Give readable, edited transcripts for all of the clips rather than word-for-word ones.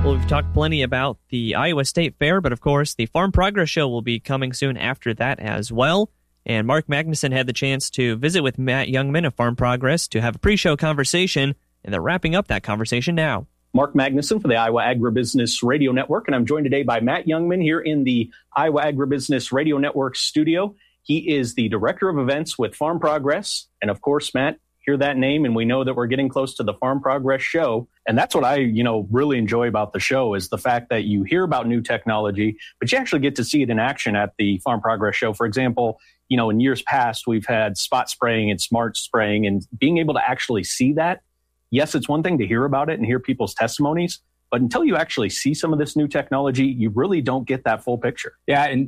Well, we've talked plenty about the Iowa State Fair, but of course, the Farm Progress Show will be coming soon after that as well. And Mark Magnuson had the chance to visit with Matt Youngman of Farm Progress to have a pre-show conversation, and they're wrapping up that conversation now. Mark Magnuson for the Iowa Agribusiness Radio Network, and I'm joined today by Matt Youngman here in the Iowa Agribusiness Radio Network studio. He is the Director of Events with Farm Progress, and of course, Matt, hear that name, and we know that we're getting close to the Farm Progress Show. And that's what I, really enjoy about the show is the fact that you hear about new technology, but you actually get to see it in action at the Farm Progress Show. For example, in years past, we've had spot spraying and smart spraying, and being able to actually see that. Yes, it's one thing to hear about it and hear people's testimonies, but until you actually see some of this new technology, you really don't get that full picture. Yeah, and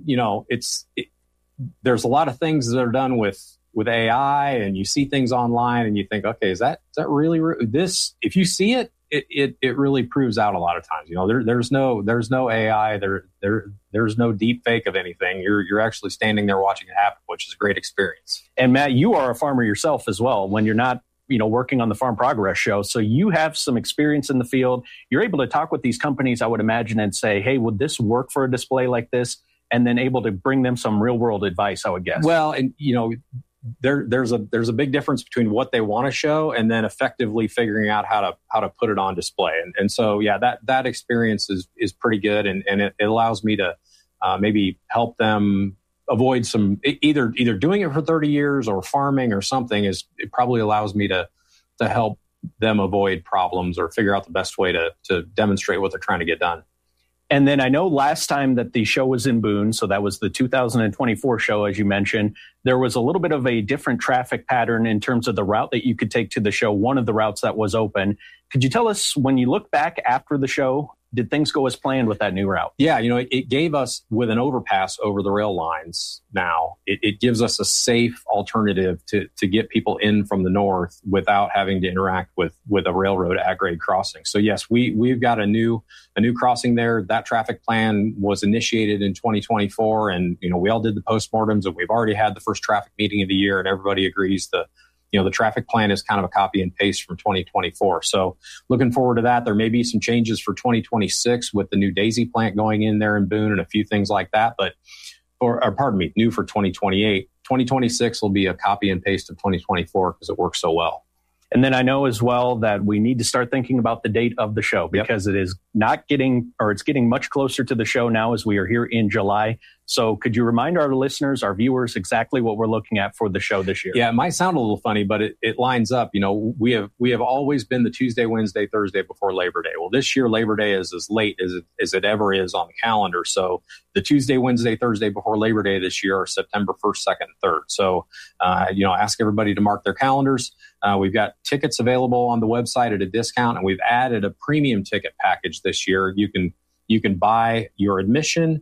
there's a lot of things that are done with AI, and you see things online and you think, okay, is that really this? If you see it, it really proves out a lot of times. There's no AI, there's no deep fake of anything. You're actually standing there watching it happen, which is a great experience. And Matt, you are a farmer yourself as well. When you're not working on the Farm Progress Show, so you have some experience in the field. You're able to talk with these companies, I would imagine, and say, hey, would this work for a display like this? And then able to bring them some real world advice, I would guess. Well, and there's a big difference between what they want to show and then effectively figuring out how to put it on display. And so, yeah, that experience is pretty good, and it allows me to maybe help them avoid some either doing it for 30 years or farming or something. It probably allows me to help them avoid problems or figure out the best way to demonstrate what they're trying to get done. And then I know last time that the show was in Boone, so that was the 2024 show, as you mentioned, there was a little bit of a different traffic pattern in terms of the route that you could take to the show, one of the routes that was open. Could you tell us, when you look back after the show, did things go as planned with that new route? Yeah, it gave us, with an overpass over the rail lines now, it gives us a safe alternative to get people in from the north without having to interact with a railroad at-grade crossing. So yes, we've got a new crossing there. That traffic plan was initiated in 2024, and we all did the postmortems, and we've already had the first traffic meeting of the year, and everybody agrees the traffic plan is kind of a copy and paste from 2024. So looking forward to that. There may be some changes for 2026 with the new Daisy plant going in there in Boone and a few things like that. But new for 2028. 2026 will be a copy and paste of 2024 because it works so well. And then I know as well that we need to start thinking about the date of the show, because it is it's getting much closer to the show now as we are here in July. So could you remind our listeners, our viewers, exactly what we're looking at for the show this year? Yeah, it might sound a little funny, but it lines up. We have always been the Tuesday, Wednesday, Thursday before Labor Day. Well, this year, Labor Day is as late as it ever is on the calendar. So the Tuesday, Wednesday, Thursday before Labor Day this year are September 1st, 2nd, and 3rd. So, ask everybody to mark their calendars. We've got tickets available on the website at a discount, and we've added a premium ticket package this year. You can buy your admission,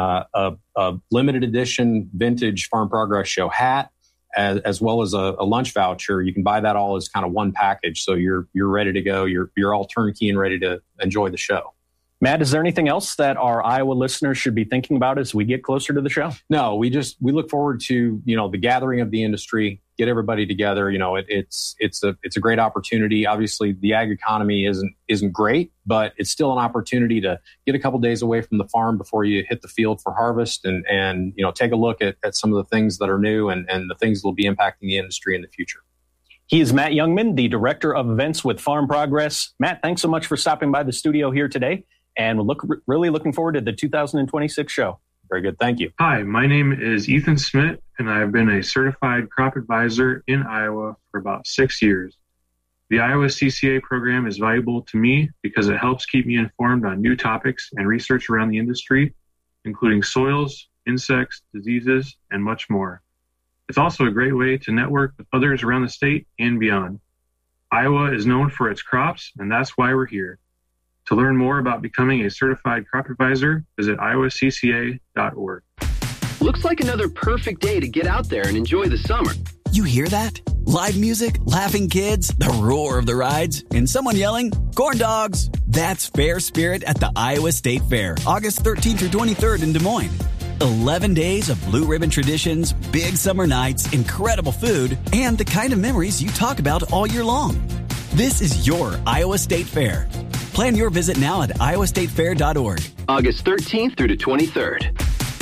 a limited edition vintage Farm Progress Show hat, as well as a lunch voucher. You can buy that all as kind of one package, so you're ready to go. You're all turnkey and ready to enjoy the show. Matt, is there anything else that our Iowa listeners should be thinking about as we get closer to the show? No, we look forward to the gathering of the industry, get everybody together. It's a great opportunity. Obviously, the ag economy isn't great, but it's still an opportunity to get a couple days away from the farm before you hit the field for harvest, and take a look at some of the things that are new and the things that will be impacting the industry in the future. He is Matt Youngman, the Director of Events with Farm Progress. Matt, thanks so much for stopping by the studio here today. And we're really looking forward to the 2026 show. Very good. Thank you. Hi, my name is Ethan Smith, and I've been a certified crop advisor in Iowa for about 6 years. The Iowa CCA program is valuable to me because it helps keep me informed on new topics and research around the industry, including soils, insects, diseases, and much more. It's also a great way to network with others around the state and beyond. Iowa is known for its crops, and that's why we're here. To learn more about becoming a certified crop advisor, visit iowacca.org. Looks like another perfect day to get out there and enjoy the summer. You hear that? Live music, laughing kids, the roar of the rides, and someone yelling, "Corn dogs!" That's Fair Spirit at the Iowa State Fair, August 13th through 23rd in Des Moines. 11 days of blue ribbon traditions, big summer nights, incredible food, and the kind of memories you talk about all year long. This is your Iowa State Fair. Plan your visit now at iowastatefair.org. August 13th through the 23rd.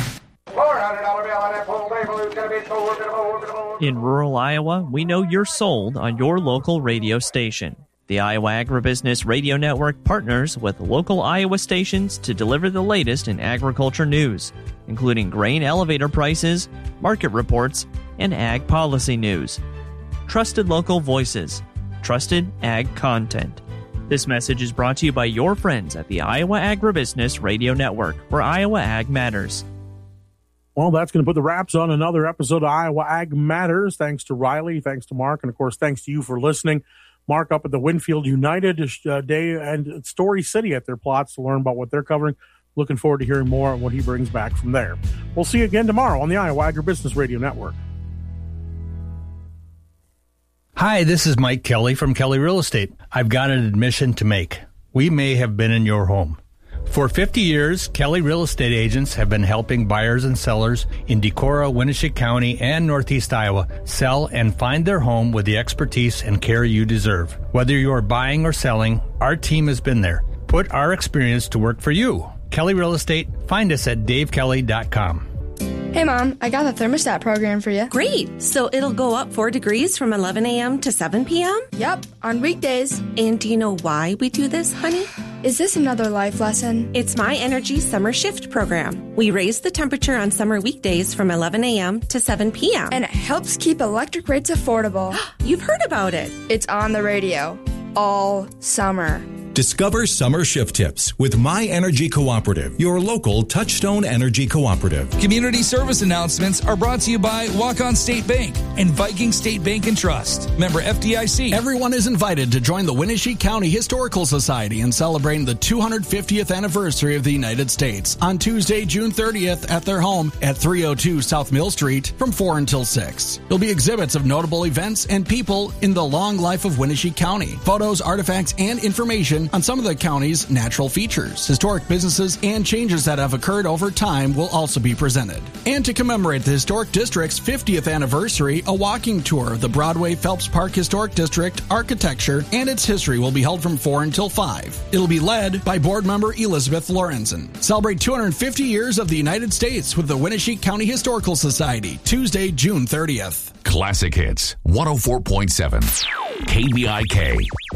In rural Iowa, we know you're sold on your local radio station. The Iowa Agribusiness Radio Network partners with local Iowa stations to deliver the latest in agriculture news, including grain elevator prices, market reports, and ag policy news. Trusted local voices, trusted ag content. This message is brought to you by your friends at the Iowa Agribusiness Radio Network, where Iowa Ag matters. Well, that's going to put the wraps on another episode of Iowa Ag Matters. Thanks to Riley, thanks to Mark, and of course, thanks to you for listening. Mark up at the Winfield United Day and Story City at their plots to learn about what they're covering. Looking forward to hearing more on what he brings back from there. We'll see you again tomorrow on the Iowa Agribusiness Radio Network. Hi, this is Mike Kelly from Kelly Real Estate. I've got an admission to make. We may have been in your home. For 50 years, Kelly Real Estate agents have been helping buyers and sellers in Decorah, Winneshiek County, and Northeast Iowa sell and find their home with the expertise and care you deserve. Whether you're buying or selling, our team has been there. Put our experience to work for you. Kelly Real Estate, find us at davekelly.com. Hey, Mom, I got the thermostat program for you. Great. So it'll go up 4 degrees from 11 a.m. to 7 p.m.? Yep, on weekdays. And do you know why we do this, honey? Is this another life lesson? It's My Energy Summer Shift program. We raise the temperature on summer weekdays from 11 a.m. to 7 p.m. And it helps keep electric rates affordable. You've heard about it. It's on the radio all summer. Discover summer shift tips with My Energy Cooperative, your local Touchstone Energy Cooperative. Community service announcements are brought to you by Walk-On State Bank and Viking State Bank and Trust. Member FDIC. Everyone is invited to join the Winneshiek County Historical Society in celebrating the 250th anniversary of the United States on Tuesday, June 30th at their home at 302 South Mill Street from 4 until 6. There'll be exhibits of notable events and people in the long life of Winneshiek County, photos, artifacts, and information on some of the county's natural features. Historic businesses and changes that have occurred over time will also be presented. And to commemorate the Historic District's 50th anniversary, a walking tour of the Broadway Phelps Park Historic District architecture and its history will be held from 4 until 5. It'll be led by board member Elizabeth Lorenzen. Celebrate 250 years of the United States with the Winneshiek County Historical Society, Tuesday, June 30th. Classic Hits, 104.7, KBIK.